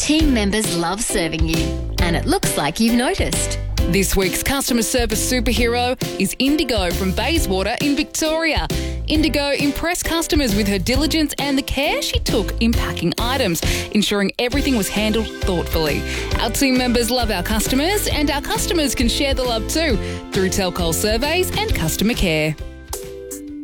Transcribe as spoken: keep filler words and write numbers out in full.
team members love serving you, and it looks like you've noticed. This week's customer service superhero is Indigo from Bayswater in Victoria. Indigo impressed customers with her diligence and the care she took in packing items, ensuring everything was handled thoughtfully. Our team members love our customers, and our customers can share the love too through Telcol surveys and customer care.